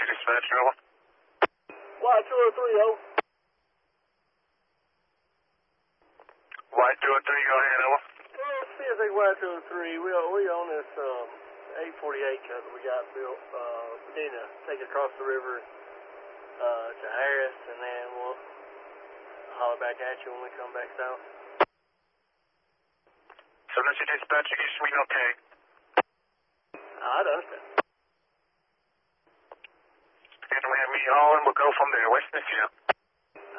Emergency dispatch, over. Y203, over. Y203, go ahead, over. CSX Y203, we own this 848 cut that we got built. We need to take it across the river to Harris, and then we'll holler back at you when we come back south. So that's your dispatch, you swing okay? I understand. And we have me hauling, we'll go from there. West Smithfield.